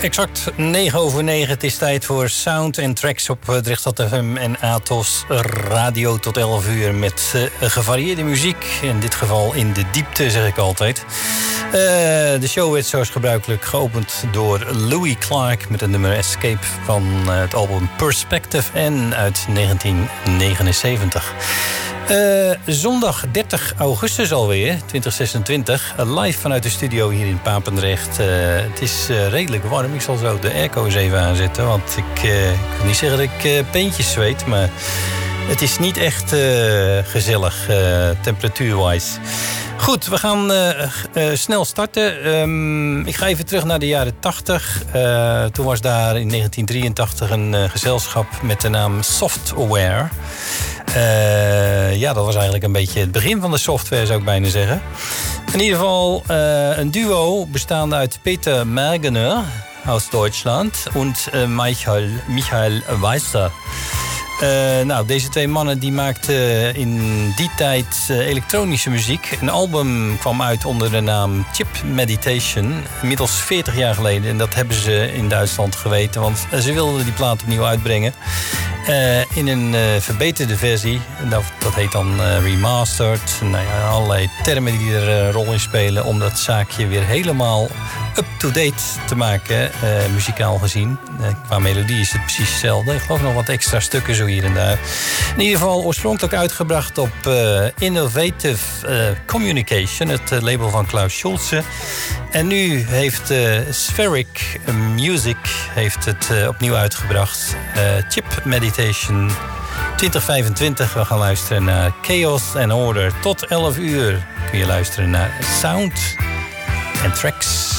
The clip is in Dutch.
Exact 9:09. Het is tijd voor Sound and Tracks op Drichtstad FM en Atos Radio tot 11 uur met gevarieerde muziek. In dit geval in de diepte, zeg ik altijd. De show werd zoals gebruikelijk geopend door Louis Clark met het nummer Escape van het album Perspective N uit 1979. Zondag 30 augustus alweer, 2026. Live vanuit de studio hier in Papendrecht. Het is redelijk warm. Ik zal zo de airco eens even aanzetten. Want ik wil niet zeggen dat ik peentjes zweet. Maar het is niet echt gezellig, temperatuurwise. Goed, we gaan snel starten. Ik ga even terug naar de jaren 80. Toen was daar in 1983 een gezelschap met de naam Software. Ja, dat was eigenlijk een beetje het begin van de software, zou ik bijna zeggen. In ieder geval een duo bestaande uit Peter Mergener uit Duitsland en Michael Weiser. Nou, deze twee mannen die maakten in die tijd elektronische muziek. Een album kwam uit onder de naam Chip Meditation. Inmiddels 40 jaar geleden. En dat hebben ze in Duitsland geweten. Want ze wilden die plaat opnieuw uitbrengen. In een verbeterde versie. Dat heet dan remastered. Nou ja, allerlei termen die er een rol in spelen. Om dat zaakje weer helemaal up-to-date te maken. Muzikaal gezien. Qua melodie is het precies hetzelfde. Ik geloof nog wat extra stukken zo hier en daar. In ieder geval oorspronkelijk uitgebracht op Innovative Communication. Het label van Klaus Schulze. En nu heeft Spheric Music heeft het opnieuw uitgebracht. Chip Meditation 2025. We gaan luisteren naar Chaos and Order. Tot 11 uur kun je luisteren naar Sound and Tracks.